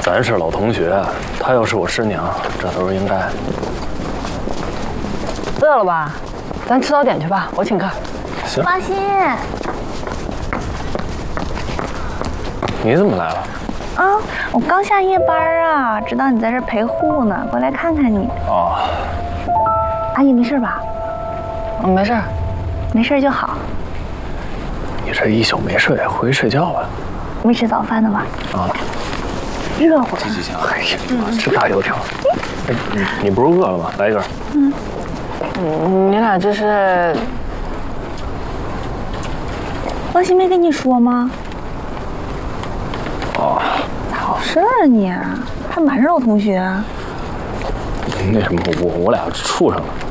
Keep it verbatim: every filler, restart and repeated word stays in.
咱是老同学，她又是我师娘，这都是应该。 饿了吧？咱吃早点去吧，我请客。 行。 放心。 你怎么来了？ 啊，我刚下夜班啊，知道你在这陪护呢，过来看看你。 哦。 阿姨没事吧？ 嗯，没事， 没事就好。 你这一宿没睡，回去睡觉吧。 没吃早饭呢吧？ 啊。 热乎。 行行行，哎呀，这大油条。哎，你你不是饿了吗？来一根。 嗯。 嗯，你俩这是？ 王鑫没跟你说吗？ 哦。 咋回事啊你？还瞒着我同学？ 那什么，我我俩处上了。